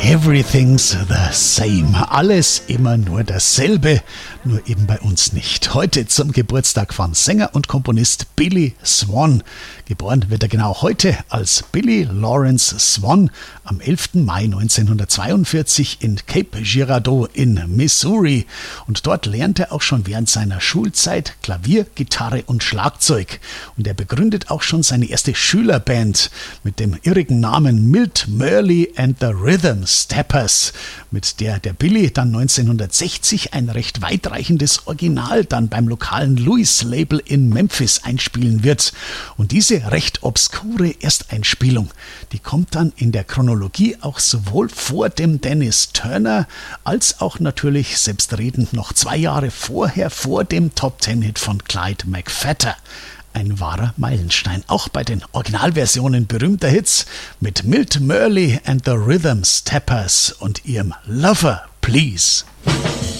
Everything's the same. Alles immer nur dasselbe, nur eben bei uns nicht. Heute zum Geburtstag von Sänger und Komponist Billy Swan. Geboren wird er genau heute als Billy Lawrence Swan am 11. Mai 1942 in Cape Girardeau in Missouri. Und dort lernt er auch schon während seiner Schulzeit Klavier, Gitarre und Schlagzeug. Und er begründet auch schon seine erste Schülerband mit dem irrigen Namen Milt Murley and the Rhythm Steppers, mit der Billy dann 1960 ein recht weitreichendes Original dann beim lokalen Louis-Label in Memphis einspielen wird. Und diese recht obskure Ersteinspielung, die kommt dann in der Chronologie auch sowohl vor dem Dennis Turner als auch natürlich selbstredend noch 2 Jahre vorher vor dem Top-10-Hit von Clyde McPhatter. Ein wahrer Meilenstein, auch bei den Originalversionen berühmter Hits mit Milt Murley and the Rhythm Steppers und ihrem Lover, Please.